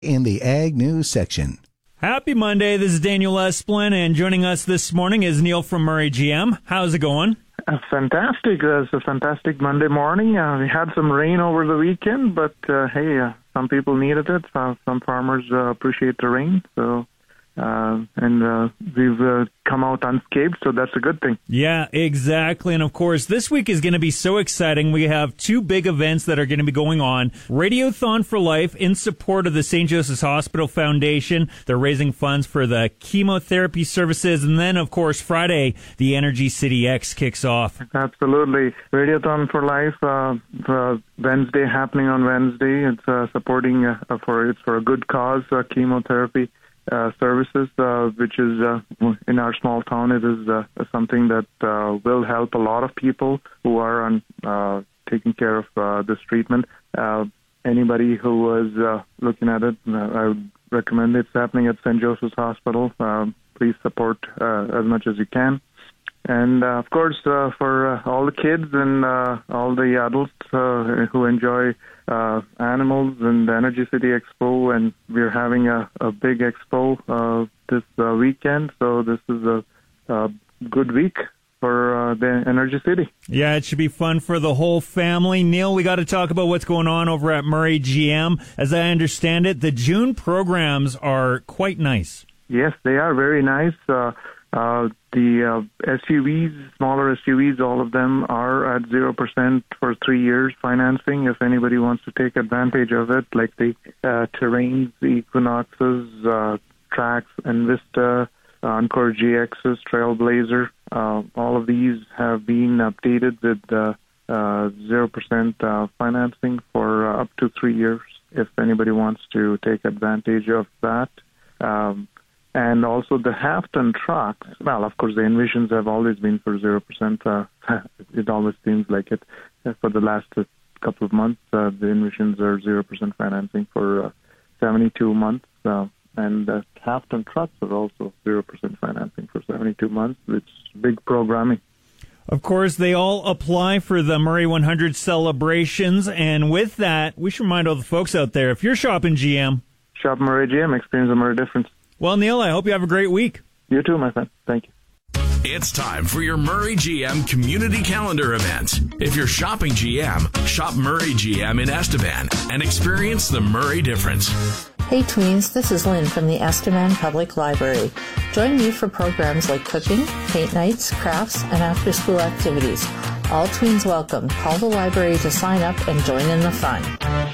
in the Ag News section. Happy Monday. This is Daniel Esplin, and joining us this morning is Neil from Murray GM. How's it going? Fantastic. It's a fantastic Monday morning. We had some rain over the weekend, but hey, some people needed it. Some farmers appreciate the rain. So, we've come out unscathed, so that's a good thing. Yeah, exactly. And of course, this week is going to be so exciting. We have two big events that are going to be going on. Radiothon for Life in support of the St. Joseph's Hospital Foundation. They're raising funds for the chemotherapy services. And then, of course, Friday, the Energy City X kicks off. Absolutely. Radiothon for Life, Wednesday, happening on Wednesday. It's supporting, it's for a good cause, chemotherapy services, which is in our small town. It is something that will help a lot of people who are on taking care of this treatment. Anybody who is looking at it, I would recommend it. It's happening at St. Joseph's Hospital. Please support as much as you can. And, of course, for all the kids and all the adults who enjoy animals and the Energy City Expo, and we're having a big expo this weekend, so this is a good week for the Energy City. Yeah, it should be fun for the whole family. Neil, we got to talk about what's going on over at Murray GM. As I understand it, the June programs are quite nice. Yes, they are very nice. The SUVs, smaller SUVs, all of them are at 0% for 3 years financing if anybody wants to take advantage of it, like the Terrains, the Equinoxes, Trax, and Vista, Encore GXs, Trailblazer. All of these have been updated with 0% financing for up to 3 years if anybody wants to take advantage of that. And also the Halfton trucks, well, of course, the Envisions have always been for 0%. It always seems like it. For the last couple of months, the Envisions are 0% financing for 72 months. And Halfton trucks are also 0% financing for 72 months. It's big programming. Of course, they all apply for the Murray 100 celebrations. And with that, we should remind all the folks out there, if you're shopping GM, shop Murray GM, experience a Murray difference. Well, Neil, I hope you have a great week. You too, my friend. Thank you. It's time for your Murray GM community calendar event. If you're shopping GM, shop Murray GM in Estevan and experience the Murray difference. Hey tweens, this is Lynn from the Estevan Public Library. Join me for programs like cooking, paint nights, crafts, and after-school activities. All tweens welcome. Call the library to sign up and join in the fun.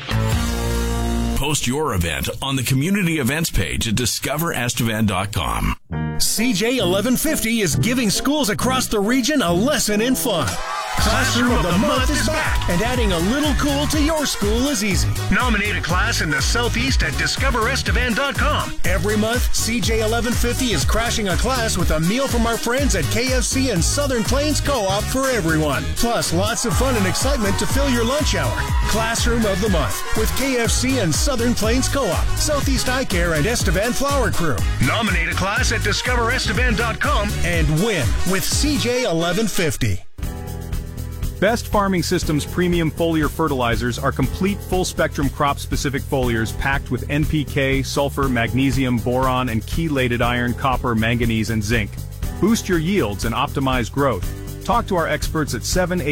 Post your event on the community events page at discoverestevan.com. CJ 1150 is giving schools across the region a lesson in fun. Classroom of the Month is back, and adding a little cool to your school is easy. Nominate a class in the Southeast at discoverestevan.com. Every month, CJ 1150 is crashing a class with a meal from our friends at KFC and Southern Plains Co-op for everyone. Plus, lots of fun and excitement to fill your lunch hour. Classroom of the Month with KFC and Southern Plains Co-op, Southeast Eye Care, and Estevan Flower Crew. Nominate a class at discoverestevan.com and win with CJ 1150. Best Farming Systems premium foliar fertilizers are complete full-spectrum crop-specific foliars packed with NPK, sulfur, magnesium, boron, and chelated iron, copper, manganese, and zinc. Boost your yields and optimize growth. Talk to our experts at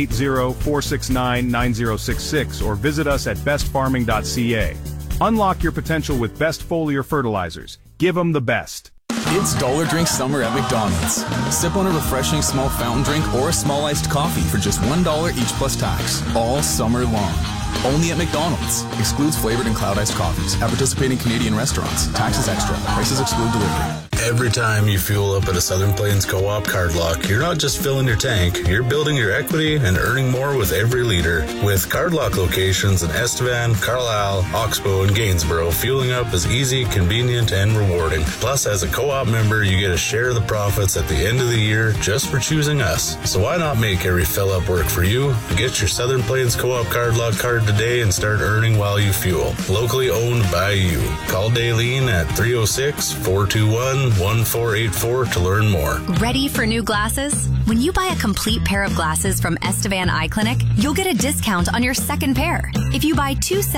780-469-9066 or visit us at bestfarming.ca. Unlock your potential with Best Foliar Fertilizers. Give them the best. It's Dollar Drink Summer at McDonald's. Sip on a refreshing small fountain drink or a small iced coffee for just $1 each plus tax, all summer long. Only at McDonald's. Excludes flavored and cloud iced coffees. At participating Canadian restaurants. Taxes extra. Prices exclude delivery. Every time you fuel up at a Southern Plains Co-op card lock, you're not just filling your tank, you're building your equity and earning more with every liter. With card lock locations in Estevan, Carlisle, Oxbow, and Gainsborough, fueling up is easy, convenient, and rewarding. Plus, as a co-op member, you get a share of the profits at the end of the year just for choosing us. So why not make every fill-up work for you? Get your Southern Plains Co-op card lock card today and start earning while you fuel. Locally owned by you. Call Daylene at 306-421-1484 to learn more. Ready for new glasses? When you buy a complete pair of glasses from Estevan Eye Clinic, you'll get a discount on your second pair. If you buy two sets